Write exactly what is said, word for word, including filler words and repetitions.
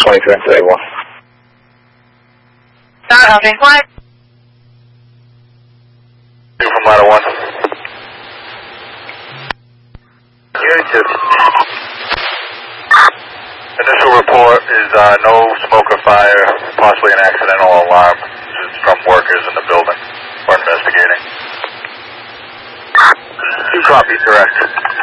twenty-three and thirty-one. Copy. What? Two from ladder one. Unit two. Initial report is uh, no smoke or fire, possibly an accidental alarm. This is from workers in the building. We're investigating. Two copies, correct.